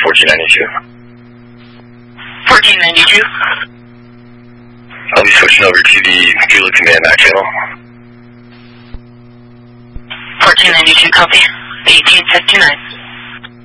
1492. I'll be switching over to the Fuel Command back channel. 1492, copy. 1859.